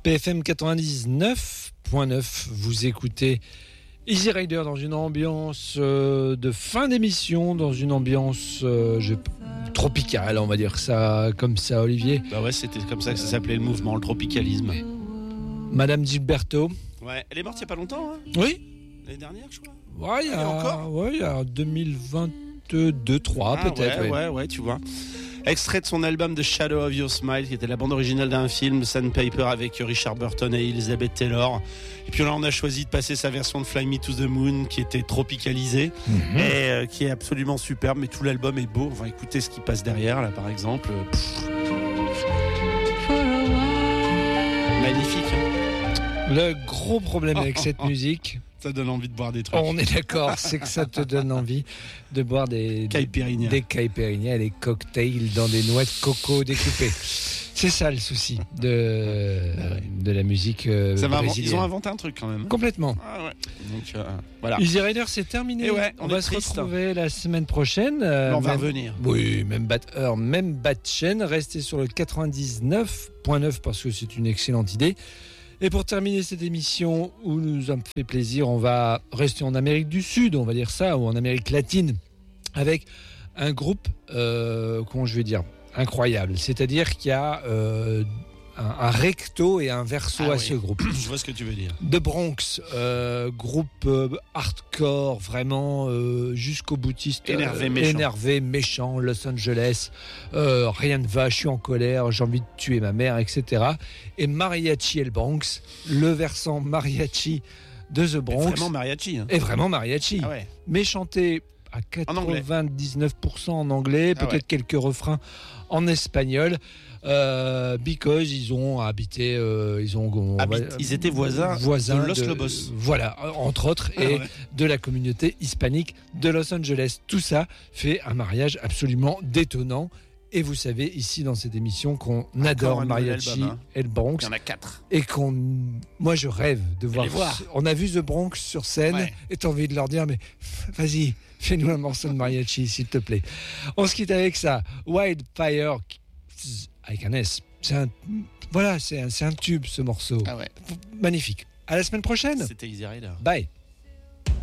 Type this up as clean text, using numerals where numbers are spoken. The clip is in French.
BFM 99.9, vous écoutez Easy Rider dans une ambiance de fin d'émission, dans une ambiance tropicale, on va dire ça comme ça, Olivier. Bah ouais, c'était comme ça que ça s'appelait le mouvement, le tropicalisme. Madame Gilberto. Ouais, elle est morte il y a pas longtemps, hein. Oui. L'année dernière, je crois. Ouais, il y a 2022-3 peut-être. Ouais, tu vois. Extrait de son album The Shadow of Your Smile, qui était la bande originale d'un film, Sandpaper, avec Richard Burton et Elizabeth Taylor. Et puis là, on a choisi de passer sa version de Fly Me to the Moon, qui était tropicalisée, et qui est absolument superbe. Mais tout l'album est beau. Enfin, écoutez ce qui passe derrière, là, par exemple. Magnifique. Hein. Le gros problème avec cette musique... Ça donne envie de boire des trucs. On est d'accord, c'est que ça te donne envie de boire des caipirinhas, des cocktails dans des noix de coco découpées. C'est ça le souci de la musique brésilienne. Ils ont inventé un truc quand même. Complètement. Ah ouais. Donc voilà. Easy Rider, c'est terminé. Et ouais, on va se retrouver la semaine prochaine. On va revenir. Oui, même heure, même chaîne. Restez sur le 99.9 parce que c'est une excellente idée. Et pour terminer cette émission où nous a fait plaisir, on va rester en Amérique du Sud, on va dire ça, ou en Amérique latine, avec un groupe, comment je vais dire, incroyable. C'est-à-dire qu'il y a un recto et un verso à ce groupe. Je vois ce que tu veux dire. The Bronx, groupe hardcore, vraiment jusqu'au boutiste. Énervé, méchant, Los Angeles, rien ne va, je suis en colère, j'ai envie de tuer ma mère, etc. Et Mariachi El Bronx, le versant mariachi de The Bronx. Vraiment mariachi. Hein. Et vraiment mariachi. Ah ouais. Mais chanté à 99% en anglais, peut-être quelques refrains en espagnol. Because ils ont habité, ils étaient voisins de Los Lobos. Voilà, entre autres, de la communauté hispanique de Los Angeles. Tout ça fait un mariage absolument détonnant. Et vous savez, ici dans cette émission, qu'on adore Mariachi et le Bronx. Il y en a 4. Et moi je rêve de voir. On a vu The Bronx sur scène et t'as envie de leur dire, mais vas-y, fais-nous un morceau de mariachi, s'il te plaît. On se quitte avec ça. Wildfire avec un S. C'est un tube, ce morceau. Ah ouais. Magnifique. À la semaine prochaine. C'était Easy Rider. Bye.